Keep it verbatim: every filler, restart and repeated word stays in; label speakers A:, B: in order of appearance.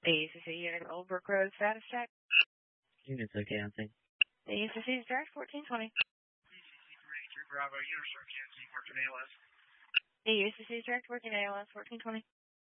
A: A U C C unit Old Brook Road status check.
B: Unit's okay, I think.
A: A U C C is direct fourteen twenty.
C: A U C C three eighty-three Bravo, Unistrike, Kansas City, fourteen A L S.
A: A U C C is direct fourteen A L S, fourteen twenty.